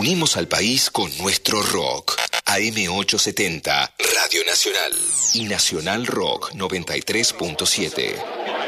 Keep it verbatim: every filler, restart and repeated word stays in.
Unimos al país con nuestro rock. A M ochocientos setenta, Radio Nacional. Y Nacional Rock noventa y tres punto siete.